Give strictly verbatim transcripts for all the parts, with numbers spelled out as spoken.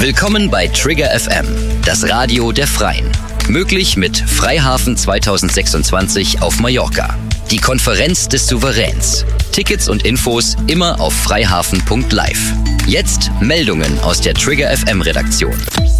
Willkommen bei Trigger F M, das Radio der Freien. Möglich mit Freihafen zwanzig sechsundzwanzig auf Mallorca. Die Konferenz des Souveräns. Tickets und Infos immer auf freihafen punkt live. Jetzt Meldungen aus der Trigger F M Redaktion.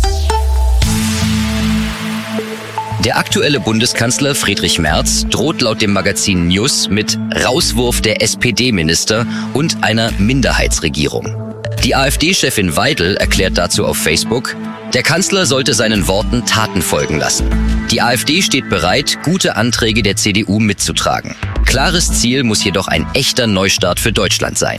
Der aktuelle Bundeskanzler Friedrich Merz droht laut dem Magazin News mit Rauswurf der S P D-Minister und einer Minderheitsregierung. Die AfD-Chefin Weidel erklärt dazu auf Facebook, der Kanzler sollte seinen Worten Taten folgen lassen. Die AfD steht bereit, gute Anträge der C D U mitzutragen. Klares Ziel muss jedoch ein echter Neustart für Deutschland sein.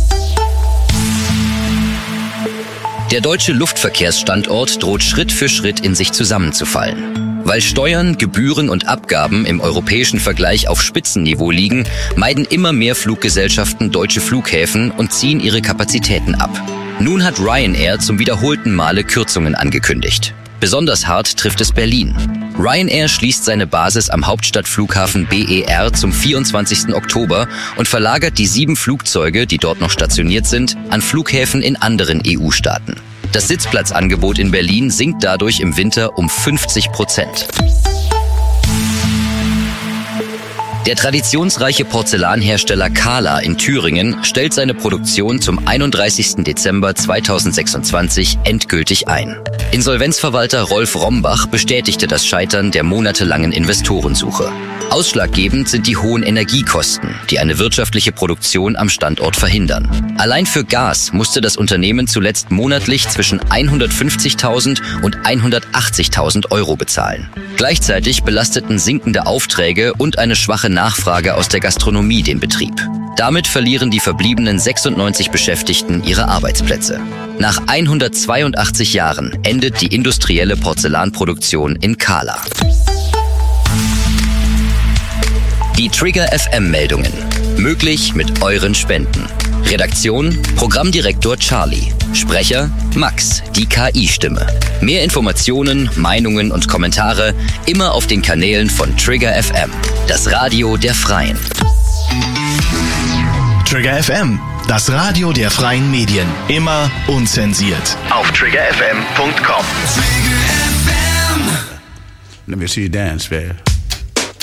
Der deutsche Luftverkehrsstandort droht Schritt für Schritt in sich zusammenzufallen. Weil Steuern, Gebühren und Abgaben im europäischen Vergleich auf Spitzenniveau liegen, meiden immer mehr Fluggesellschaften deutsche Flughäfen und ziehen ihre Kapazitäten ab. Nun hat Ryanair zum wiederholten Male Kürzungen angekündigt. Besonders hart trifft es Berlin. Ryanair schließt seine Basis am Hauptstadtflughafen B E R zum vierundzwanzigsten Oktober und verlagert die sieben Flugzeuge, die dort noch stationiert sind, an Flughäfen in anderen E U-Staaten. Das Sitzplatzangebot in Berlin sinkt dadurch im Winter um fünfzig Prozent. Der traditionsreiche Porzellanhersteller Kala in Thüringen stellt seine Produktion zum einunddreißigsten Dezember zweitausendsechsundzwanzig endgültig ein. Insolvenzverwalter Rolf Rombach bestätigte das Scheitern der monatelangen Investorensuche. Ausschlaggebend sind die hohen Energiekosten, die eine wirtschaftliche Produktion am Standort verhindern. Allein für Gas musste das Unternehmen zuletzt monatlich zwischen hundertfünfzigtausend und hundertachtzigtausend Euro bezahlen. Gleichzeitig belasteten sinkende Aufträge und eine schwache Nachfrage aus der Gastronomie den Betrieb. Damit verlieren die verbliebenen sechsundneunzig Beschäftigten ihre Arbeitsplätze. Nach hundertzweiundachtzig Jahren endet die industrielle Porzellanproduktion in Kala. Die Trigger F M-Meldungen. Möglich mit euren Spenden. Redaktion: Programmdirektor Charlie. Sprecher: Max, die K I-Stimme. Mehr Informationen, Meinungen und Kommentare immer auf den Kanälen von Trigger F M, das Radio der Freien. Trigger F M, das Radio der freien Medien. Immer unzensiert. Auf trigger f m punkt com. Let me see you dance, man.